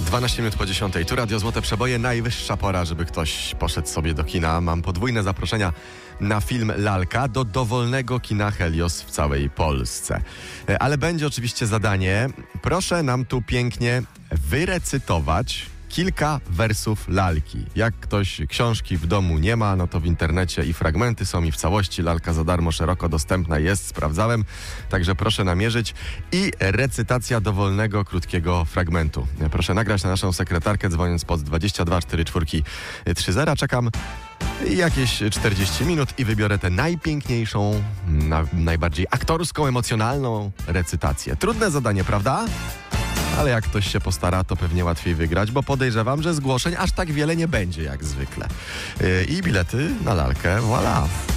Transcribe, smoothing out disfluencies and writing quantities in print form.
12 minut po 10. Tu Radio Złote Przeboje. Najwyższa pora, żeby ktoś poszedł sobie do kina. Mam podwójne zaproszenia na film Lalka do dowolnego kina Helios w całej Polsce. Ale będzie oczywiście zadanie. Proszę nam tu pięknie wyrecytować kilka wersów Lalki. Jak ktoś książki w domu nie ma, no to w internecie i fragmenty są i w całości. Lalka za darmo, szeroko dostępna jest, sprawdzałem. Także proszę namierzyć. I recytacja dowolnego, krótkiego fragmentu. Proszę nagrać na naszą sekretarkę, dzwoniąc pod 22 44 30. Czekam jakieś 40 minut i wybiorę tę najpiękniejszą, najbardziej aktorską, emocjonalną recytację. Trudne zadanie, prawda? Ale jak ktoś się postara, to pewnie łatwiej wygrać, bo podejrzewam, że zgłoszeń aż tak wiele nie będzie jak zwykle. I bilety na Lalkę, voilà.